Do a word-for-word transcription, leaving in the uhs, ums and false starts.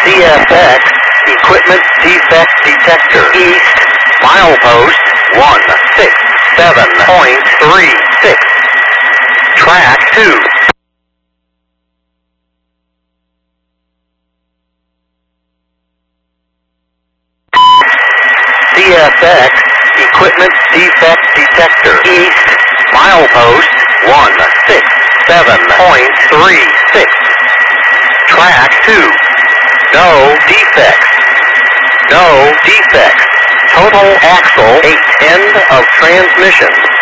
C F X, equipment defect detector. East, milepost one six seven point three six. Track two. C F X, equipment defect detector. East, milepost one six seven point three six. Track two. No defects. No defects. Total axle eight. End of transmission.